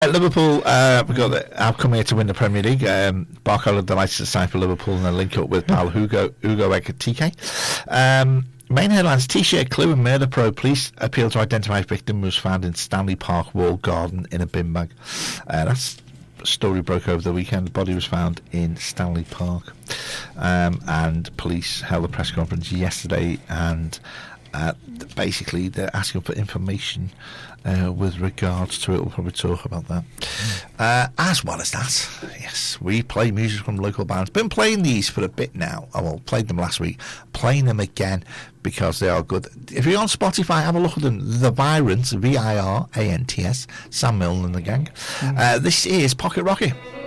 Liverpool, we've got the outcome here to win the Premier League. Barcola delighted to sign for Liverpool and a link up with pal Hugo Ekitike. Main headlines: T-shirt clue and murder probe. Police appeal to identify victim was found in Stanley Park walled garden in a bin bag. That's story broke over the weekend. The body was found in Stanley Park. And police held a press conference yesterday and basically they're asking for information with regards to it. We'll probably talk about that. As well as that, yes, we play music from local bands. Been playing these for a bit now. Played them last week. Playing them again because they are good. If you're on Spotify, have a look at them. The Virants, Virants, Sam Milne and the gang. This is Pocket Rocket.